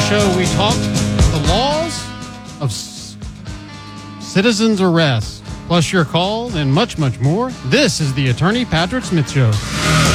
show, we talk the laws of citizens' arrest, plus your calls and much, much more. This is the Attorney Patrick Smith Show.